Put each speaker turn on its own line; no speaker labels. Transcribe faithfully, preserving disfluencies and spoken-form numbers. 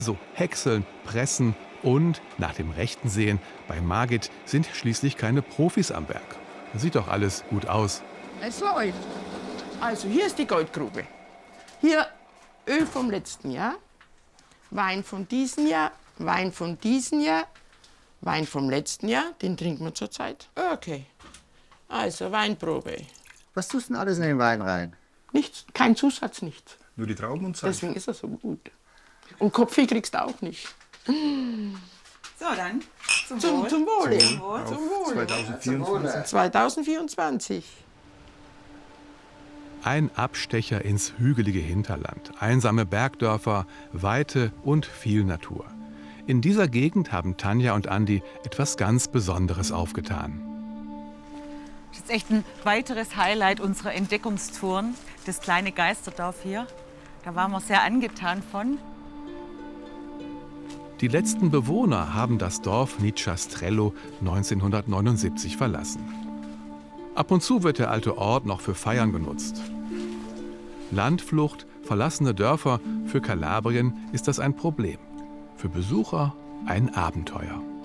So häckseln, pressen und nach dem rechten Sehen, bei Margit sind schließlich keine Profis am Werk. Sieht doch alles gut aus.
Es läuft. Also hier ist die Goldgrube. Hier Öl vom letzten Jahr, Wein von diesem Jahr, Wein von diesem Jahr, Wein vom letzten Jahr, den trinken wir zurzeit. Okay, also Weinprobe.
Was tust du denn alles in den Wein rein?
Nichts, kein Zusatz, nichts.
Nur die Trauben und Salz.
Deswegen ist er so gut. Und Kopfweh kriegst du auch nicht.
So, dann zum,
Zum,
Wohl.
zum Wohle.
Zum Wohl.
Zum Wohle.
zweitausendvierundzwanzig.
zweitausendvierundzwanzig.
Ein Abstecher ins hügelige Hinterland, einsame Bergdörfer, Weite und viel Natur. In dieser Gegend haben Tanja und Andi etwas ganz Besonderes aufgetan.
Das ist echt ein weiteres Highlight unserer Entdeckungstouren, das kleine Geisterdorf hier. Da waren wir sehr angetan von.
Die letzten Bewohner haben das Dorf Nicciastrello neunzehnhundertneunundsiebzig verlassen. Ab und zu wird der alte Ort noch für Feiern genutzt. Landflucht, verlassene Dörfer, für Kalabrien ist das ein Problem. Für Besucher ein Abenteuer.